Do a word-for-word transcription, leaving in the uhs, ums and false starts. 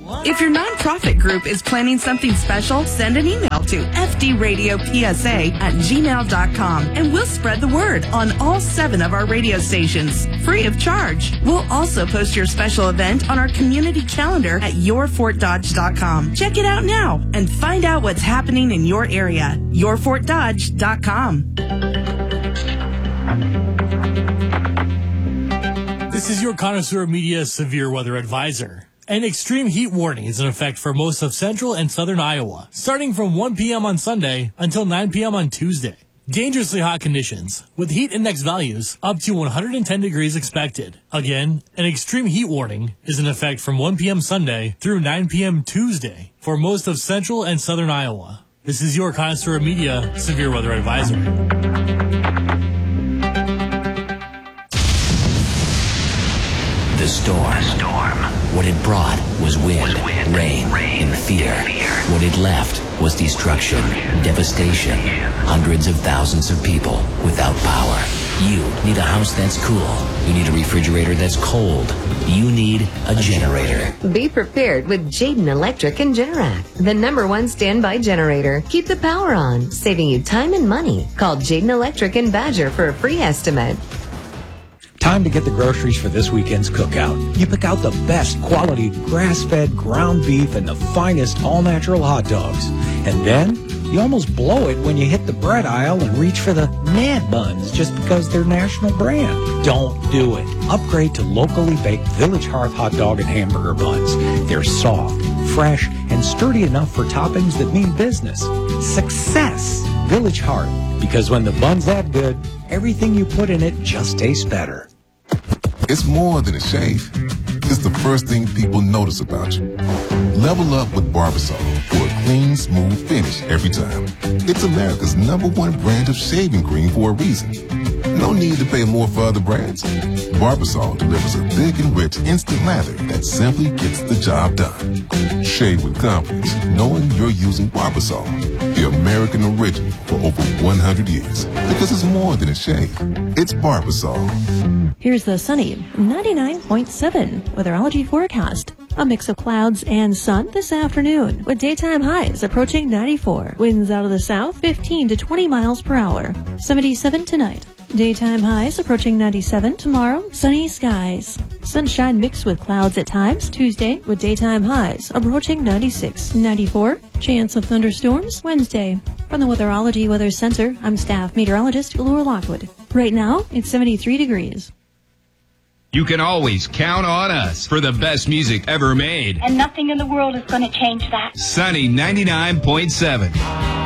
If your nonprofit group is planning something special, send an email to f d radio p s a at gmail dot com and we'll spread the word on all seven of our radio stations, free of charge. We'll also post your special event on our community calendar at your fort dodge dot com. Check it out now and find out what's happening in your area. your fort dodge dot com. This is your Connoisseur Media Severe Weather Advisor. An extreme heat warning is in effect for most of central and southern Iowa, starting from one p.m. on Sunday until nine p.m. on Tuesday. Dangerously hot conditions, with heat index values up to one hundred ten degrees expected. Again, an extreme heat warning is in effect from one p.m. Sunday through nine p.m. Tuesday for most of central and southern Iowa. This is your Connoisseur Media Severe Weather Advisor. The storm. The storm. What it brought was wind, was wind rain, rain, and fear. fear. What it left was destruction, devastation. Hundreds of thousands of people without power. You need a house that's cool. You need a refrigerator that's cold. You need a generator. Be prepared with Jayden Electric and Generac, the number one standby generator. Keep the power on, saving you time and money. Call Jayden Electric in Badger for a free estimate. Time to get the groceries for this weekend's cookout. You pick out the best quality grass-fed ground beef and the finest all-natural hot dogs. And then you almost blow it when you hit the bread aisle and reach for the Mad Buns just because they're national brand. Don't do it. Upgrade to locally baked Village Hearth hot dog and hamburger buns. They're soft, fresh, and sturdy enough for toppings that mean business. Success! Village Hearth. Because when the bun's that good, everything you put in it just tastes better. It's more than a shave. It's the first thing people notice about you. Level up with Barbasol for a clean, smooth finish every time. It's America's number one brand of shaving cream for a reason. No need to pay more for other brands. Barbasol delivers a thick and rich instant lather that simply gets the job done. Shave with confidence, knowing you're using Barbasol, the American original, for over one hundred years. Because it's more than a shave. It's Barbasol. Here's the sunny ninety-nine point seven weatherology forecast. A mix of clouds and sun this afternoon, with daytime highs approaching ninety-four. Winds out of the south fifteen to twenty miles per hour. seventy-seven tonight. Daytime highs approaching ninety-seven. Tomorrow, sunny skies. Sunshine mixed with clouds at times. Tuesday, with daytime highs approaching ninety-six. ninety-four. Chance of thunderstorms Wednesday. From the Weatherology Weather Center, I'm staff meteorologist Laura Lockwood. Right now, it's seventy-three degrees. You can always count on us for the best music ever made. And nothing in the world is going to change that. Sunny ninety-nine point seven.